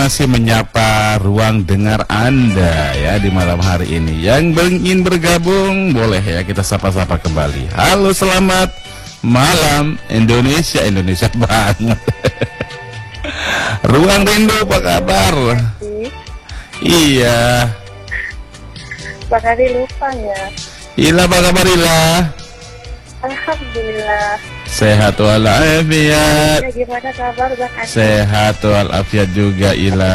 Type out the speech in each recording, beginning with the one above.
masih menyapa ruang dengar Anda ya di malam hari ini. Yang ingin bergabung boleh ya, kita sapa-sapa kembali. Halo, selamat malam Indonesia, Indonesia banget. Ruang Rindu, apa kabar? Iya. Bang Adi lupa ya. Ila, apa kabar Ila? Alhamdulillah. Sehat walafiat. Ya, gimana kabar Bang Adi? Sehat walafiat juga Ila.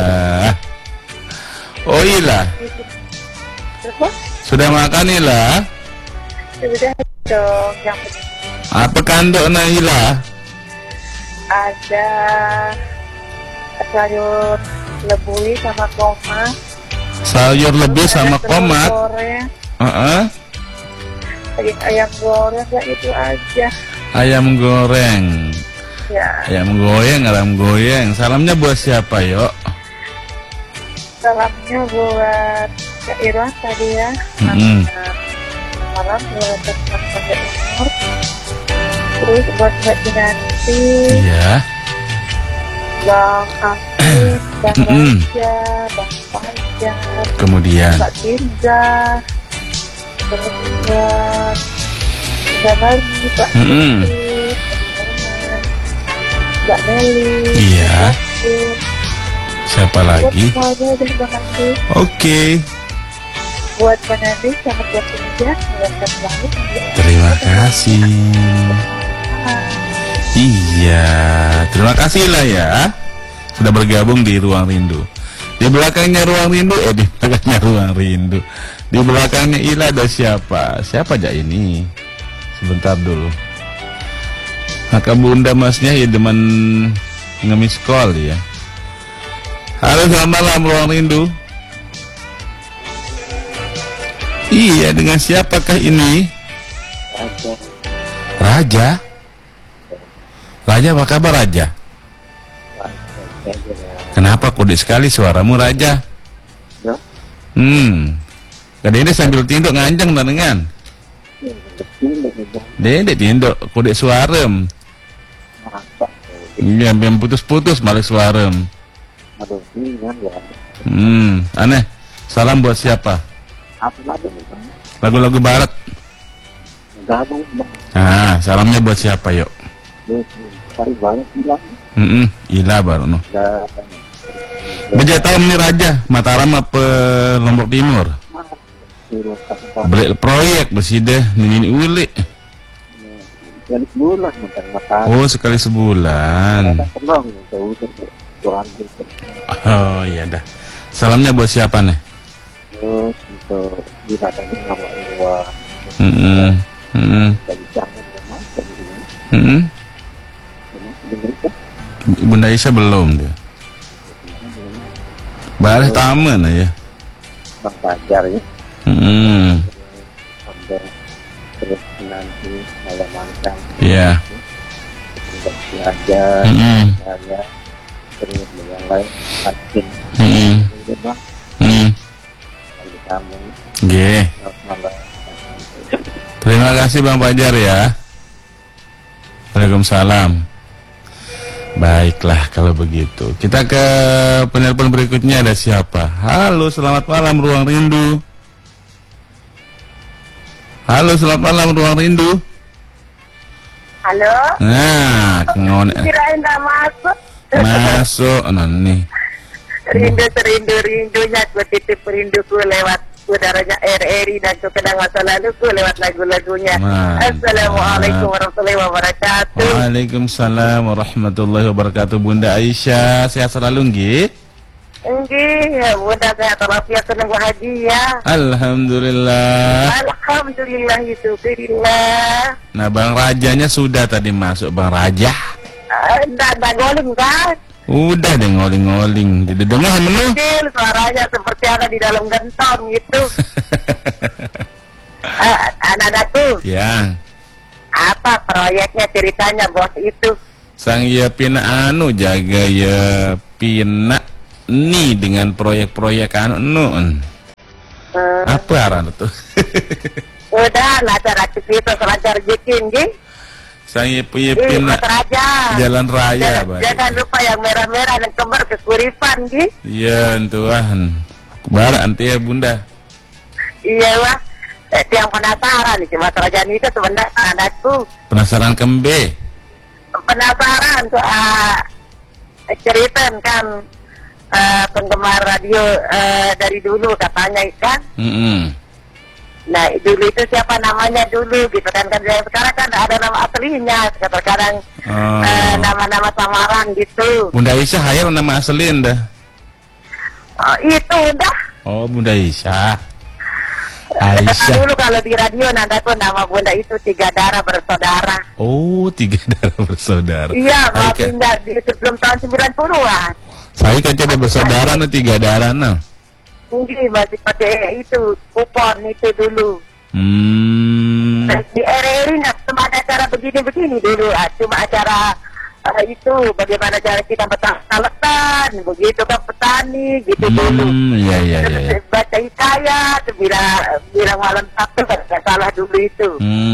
Oh Ila, Apa? sudah makan Ila? Sudah dong. Yang Apa kandoknya Ila? ada sayur lebui sama tomat. Sayur lebih sama Ada telur tomat. goreng, ayam goreng, ya itu aja. Ayam goreng. Ya, Ayam goyang. Salamnya buat siapa yuk? salamnya buat Kak Irwan tadi ya. Malam buat teman Pada Umur. Terus buat Mbak Jinanti, Iya. Bang Amin, Bang Raja, Bang Fajar, Kemudian Mbak Tirza, terus buat Mbak Mali, Pak Siti, Mbak Nelly, Iya. Mbak Kim, siapa buat lagi? semuanya deh Bang Andi. Oke. Buat Bang Andi, selamat bekerja, selamat selalu. Terima kasih. Iya, terima kasih lah ya sudah bergabung di Ruang Rindu. Di belakangnya Ruang Rindu, di belakangnya Ruang Rindu. Di belakangnya Ila ada siapa? Siapa aja ini? Sebentar dulu. Maka Bunda Masnya ya demen nge-miss call ya. Halo, selamat malam Ruang Rindu. Iya, dengan siapakah ini? Raja. Raja, apa kabar Raja? Kenapa kode sekali suaramu Raja? Kadang-kadang sambil tinduk nganjang dan dengan Dedek tinduk kode suarem. Iya, yang putus-putus malah suarem. Aneh. Salam buat siapa? Lagu-lagu barat. Salamnya buat siapa yuk? Ila baru no. Beja tahu nih Raja, Mataram apa Lombok Timur? Beli proyek bersih deh, ini uli. Oh, sekali sebulan. Oh iya dah. Salamnya buat siapa nih? Bunda Aisyah belum dia. Balik taman aja. Bang Fajar ya. Terus nanti malam makan. Iya. Belajar. Saya terus yang lain makin. Bang. Bagi kamu. Oke. Terima kasih Bang Fajar ya. Waalaikumsalam. Baiklah kalau begitu. Kita ke penelpon berikutnya, ada siapa? Halo, selamat malam Ruang Rindu. Halo, selamat malam Ruang Rindu. Halo. Nah, Kirain nggak masuk. masuk. Nah nih. Rindunya ku titip rinduku lewat udaranya RRI dan ku kenang masa laluku lewat lagu-lagunya. Assalamualaikum warahmatullahi wabarakatuh. Waalaikumsalam warahmatullahi wabarakatuh. Bunda Aisyah sehat selalu nggih? Nggih, ya Bunda sehat walafiat, senang bahagia. Alhamdulillah. Alhamdulillah itu billah. Nah, Bang Rajanya sudah tadi masuk Bang Raja. Nggak goling kan? Udah deh ngoling-ngoling. Jadi dengar menu. Kecil suaranya seperti ada di dalam gentong gitu. Anak-anakku. Ya. Apa proyeknya, ceritanya bos itu? Sang ya pina anu jaga ya pina nih dengan proyek-proyek anu nun. Apa arah tuh? Udah lancar aktivitas, lancar jikin gih. Sang Ipin Mas Raja. Jalan Raya, Jangan lupa yang merah-merah dan kembar ke Kuripan, Gi. Iya, Tuhan. Barak nanti ya, Bunda. Iya, Wah. Yang penasaran nih, Mas Raja itu sebenarnya anakku. Penasaran kembe? Penasaran tuh cerita kan penggemar radio dari dulu katanya kan. Nah dulu itu siapa namanya dulu gitu kan sekarang kan ada nama aslinya terkadang nama-nama samaran gitu. Bunda Aisyah hayal nama asli dah. Itu udah. Oh Bunda Aisyah. Dulu kalau di radio nanda tuh nama Bunda itu 3 darah bersaudara. Oh 3 darah bersaudara. Iya mau pindah di sebelum tahun 90-an. Saya kan coba bersaudara nih 3 darah nah. Tinggi masih pakai itu kupon itu dulu. Di RRI nggak cuma ada acara begini-begini dulu, cuma acara itu bagaimana cara kita bertahan, begitu kan petani gitu dulu. Iya. Baca hikayat, bilang malam Sabtu nggak salah dulu itu.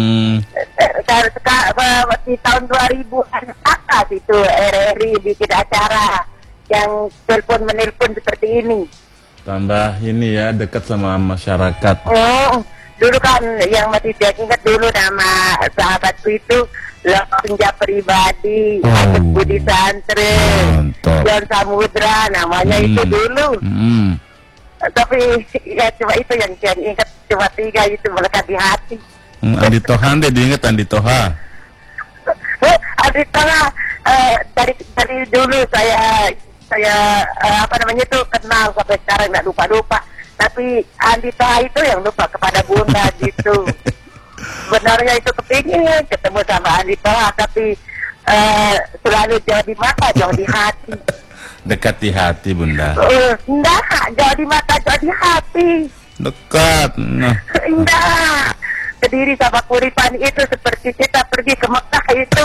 Di tahun 2000-an atas itu RRI bikin acara yang telepon-menelpon seperti ini. Tambah ini ya dekat sama masyarakat. Oh, dulu kan yang masih saya ingat dulu nama sahabatku itu Senja Pribadi, Budi Santren, John Samudra namanya itu dulu. Tapi ya cuma itu yang saya ingat, cuma 3 itu melekat di hati. Andi Toha deh diingat Andi Toha. Andi Toha dari dulu saya apa namanya itu kenal sampai sekarang nggak lupa. Tapi Andi Toha itu yang lupa kepada Bunda gitu. Sebenarnya itu kepingin ketemu sama Andi Toha, tapi selalu jauh di mata, jauh di hati. Dekat di hati Bunda. Enggak, jauh di mata, jauh di hati. Dekat. Nah. Enggak. Kediri sama Kuripan itu seperti kita pergi ke Mekah itu.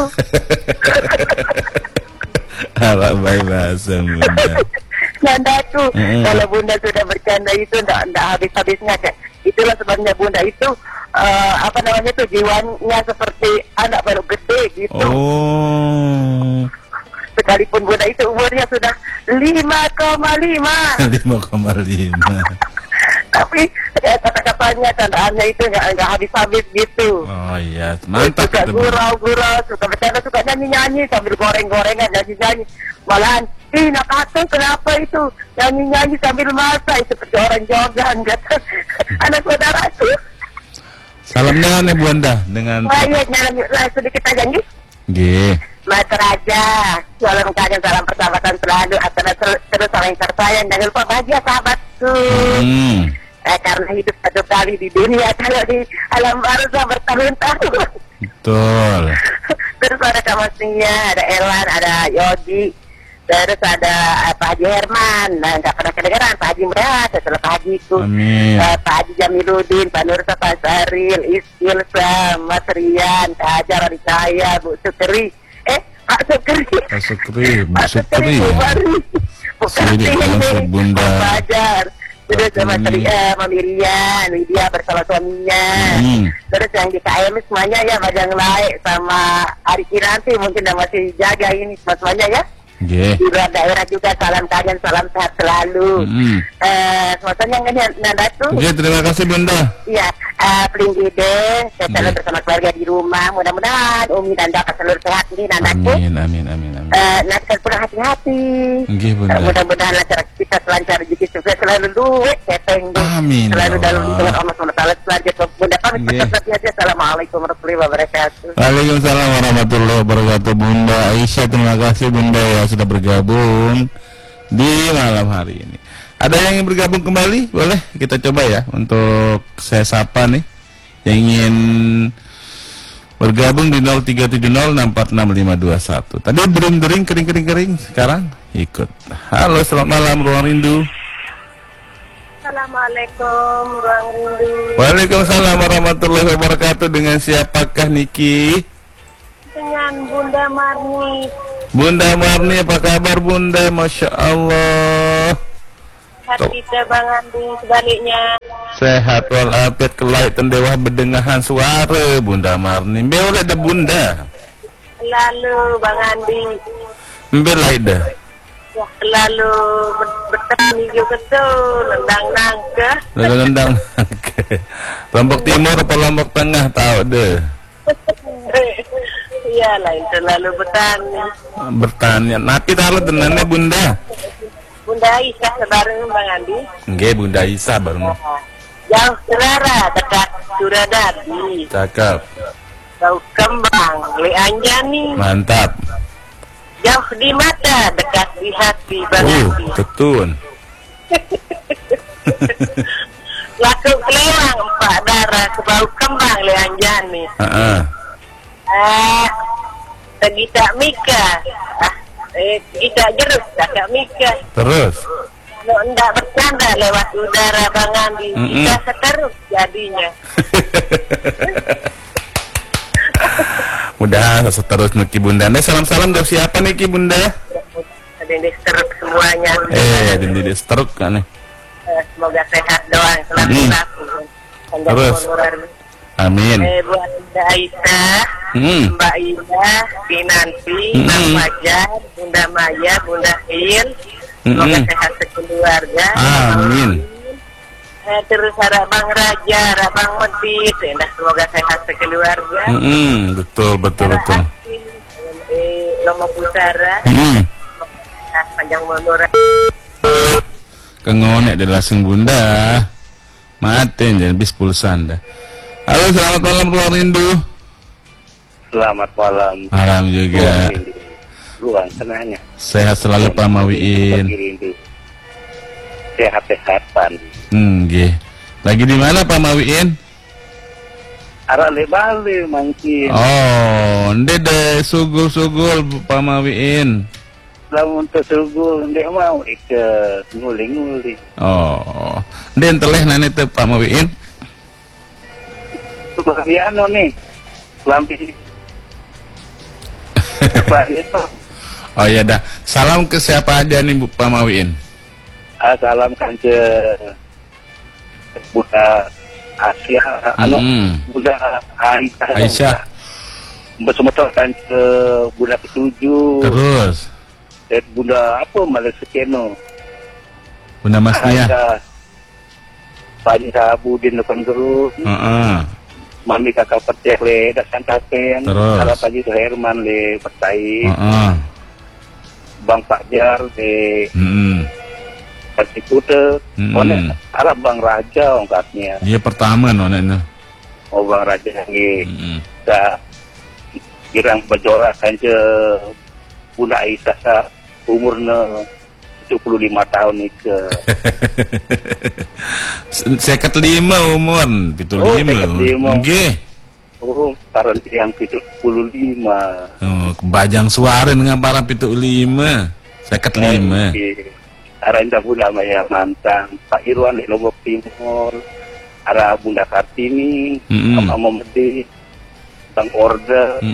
Harap baik bahasa Bunda. Nandaku, kalau Bunda sudah bercanda itu enggak habis-habisnya kayak. Itulah sebabnya Bunda itu apa namanya itu jiwanya seperti anak baru gede gitu. Oh. Sekalipun Bunda itu umurnya sudah 5,5. 5,5. Tapi kata-katanya, candaannya itu nggak habis-habis gitu. Oh iya, mantap. Suka gurau-gurau, suka bercanda, suka nyanyi-nyanyi sambil goreng-gorengan, nyanyi-nyanyi. Malahan, nak kata kenapa itu nyanyi-nyanyi sambil masak, itu seperti orang jogan, kata anak saudaraku. Salamnya nih Bunda dengan. Baik, sedikit aja nih. G. Mas Raja, salam kalian, salam persahabatan selalu, terus saling tersayang, jangan lupa bahagia sahabatku. Karena hidup 1 kali di dunia, kalau di alam barzah bertahun-tahun. Betul. Terus ada Kamasnya, ada Elan, ada Yodi, terus ada Pak Haji Herman, nah nggak pernah kedengeran Pak Haji Murad, setelah Pak Hajiku, Pak Haji Jamiluddin, Pak Nursa, Pak Saril, Iskil, Mas Rian, Kak Hajar, Rikaya, Bu Sukri, Pak Sukri, Pak Sukri, bukan ini, Bunda. Pak Hajar. Terus sama Mirian, Lydia bersama suaminya. Terus yang di KM semuanya ya, Bajang Naik sama Ari Kiranti mungkin yang masih jaga ini semuanya ya. Di luar daerah juga salam kalian, salam sehat selalu. Semuanya nanda tuh. Terima kasih Bunda. Iya, Plinggide, saya selalu bersama keluarga di rumah. Mudah-mudahan Umi dan Dapat seluruh sehat ini nandaku. Amin. Nanti pulang hati-hati. Bunda. Mudah-mudahan acara kita selancar, rezeki sukses selalu duit, keteng. Amin. Selalu dalam lindungan Allah SWT. Selanjutnya Bunda pamit berkata aja. Assalamualaikum warahmatullahi wabarakatuh. Waalaikumsalam warahmatullahi wabarakatuh. Bunda Aisyah, terima kasih Bunda ya sudah bergabung di malam hari ini. Ada yang ingin bergabung kembali? Boleh kita coba ya untuk saya sapa nih yang ingin bergabung di 0370646521. Tadi dering kering sekarang ikut. Halo, selamat malam Ruang Rindu. Assalamualaikum Ruang Rindu. Waalaikumsalam warahmatullahi wabarakatuh. Dengan siapakah Niki? Dengan Bunda Marni. Bunda Marni, apa kabar Bunda? Masya Allah. Hati Bang Andi sebaliknya. Sehat walafiat kelai tendewah bedengahan suara Bunda Marni. Boleh ada Bunda. selalu Bang Andi. Mbela ida. Ya, selalu bertani juga tuh, lendang ke. Lendang. Lombok Timur atau Lombok Tengah tahu deh. Iya lain selalu bertani. Bertani. Napi tahu tenannya Bunda. Bunda Aisyah sebareng Bang Andi. Nggih, Bunda Isa baru. Jauh selera dekat Suradadi. Cakep. Jauh kembang Lianjani. Mantap. Jauh di mata dekat di hati Bang Andi. Ketun. Laku kelewang empat darah ke bau kembang Lianjani. Tegita Mika. Tegita jeruk tak Mika. Terus. Kalau enggak bercanda lewat udara Bang Andi, kita seterus jadinya. Mudah seterusnya Ki Bunda. Salam-salam dari siapa nih Ki Bunda? Ada yang diseruk semuanya. Dindi diseruk kan nih. Semoga sehat doang selalu. Terus. Amin. Buat Bunda Aisyah, Mbak Ida, Kinanti, Bang Fajar, Bunda Maya, Bunda Hil. Semoga sehat sekeluarga. Amin. Terus harap Bang Raja, harap Bang Medit, semoga sehat sekeluarga. Betul. Lombok Utara, panjang umur. Kengonek di laseng Bunda. Maten jangan bis pulsan dah. Halo, selamat malam Ruang Rindu. Selamat malam. Malam juga. Ruang Tengahnya. Sehat selalu Pak Mawiin. Sehat-sehatan. Nggih. Lagi di mana Pak Mawiin? Arah lebale mungkin. Oh, ndede sugul-sugul Pak Mawiin. Lamun tersugul ndek mau ikut nguling-nguling. Oh. Den teleh nane teh Pak Mawiin. Kebahagiaan nih. Lampi. Apa itu? Oh ya dah. Salam ke siapa aja nih Bu Pak Mawiin? Salam kan ke Bunda Asia, Bunda Aisyah. Bersama kan ke Bunda Ketujuh. Terus. Dan Bunda apa Malaysia Keno. Bunda Masnia. Pak Sabudin depan terus. Mami kakak percaya le datang kapen. Harap pagi tu Herman le pertai. Bang Fajar le. Persikuta. Harap Bang Raja ongkatnya. Dia pertama nonenya. Oh Bang Raja ni. Dah kirang berjorak kan je Bunda Aisyah umurnya 75 tahun ni ke. Saya 5 umur, 75. Nggih. Oh, taran yang 75. Oh, bajang suara dengan para 75. Saya 5. Arah indah Bunda Maya Mantang, Pak Irwan di Lombok Timur, arah Bunda Kartini, Mama Memedi, Bang Orde.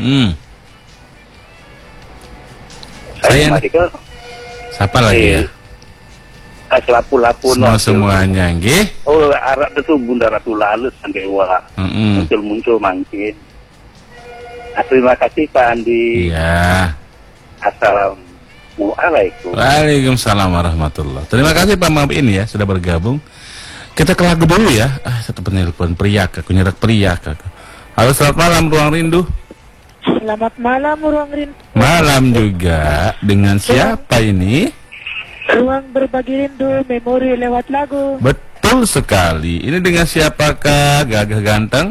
Saya Madika. Siapa lagi ya? Lapu-lapu semuanya, nggih. Oh, arah itu Bunda Ratu Lalus Dewa. Muncul-muncul mungkin. Terima kasih Pak Andi. Iya. Assalamualaikum. Waalaikumsalam warahmatullah. Terima kasih Pak Mawiin ya sudah bergabung. Kita ke lagu dulu ya. Satu penelpon priak, aku nyerak priak. Halo, selamat malam Ruang Rindu. Selamat malam Ruang Rindu. Malam juga. Dengan siapa ini? Ruang berbagi rindu, memori lewat lagu. Betul sekali. Ini dengan siapakah gagah ganteng?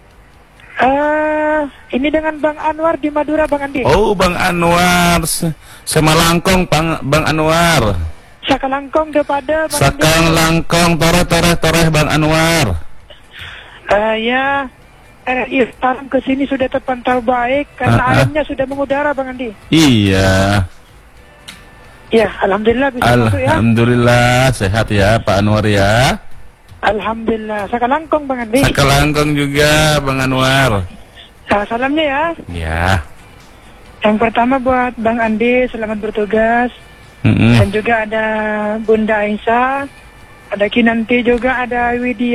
Ini dengan Bang Anwar di Madura, Bang Andi. Oh, Bang Anwar. Semalangkong Bang Anwar. Sakalangkong daripada Bang Sakalangkong, toreh Bang Anwar. Ya, RRI sekarang ke sini sudah terpantau baik karena ayamnya sudah mengudara, Bang Andi. Iya. Ya, alhamdulillah bisa masuk ya. Alhamdulillah sehat ya Pak Anwar ya. Alhamdulillah. Sakalangkong Bang Andi. Sakalangkong juga Bang Anwar. Salamnya ya. Ya. Yang pertama buat Bang Andi, selamat bertugas. Dan juga ada Bunda Aisyah, ada Kinanti juga, ada Widya.